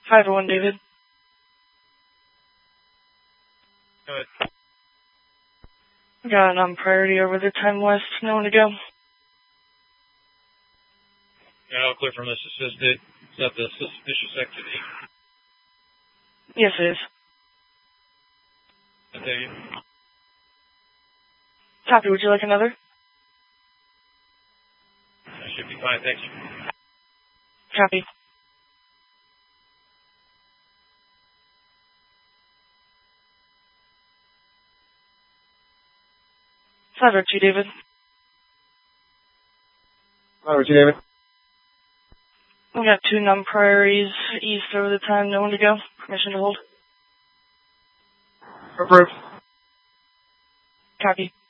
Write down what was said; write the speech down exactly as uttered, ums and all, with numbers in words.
five oh one, David. Go ahead. Got um, priority over the time west. No one to go. Yeah, all clear from this. It says that, is that the suspicious activity? Yes, it is. I tell you. Copy. Would you like another? That should be fine. Thank you. Copy. five oh two, David. five oh two, David. We got two num priorities east over the time. No one to go. Permission to hold. Approved. Copy.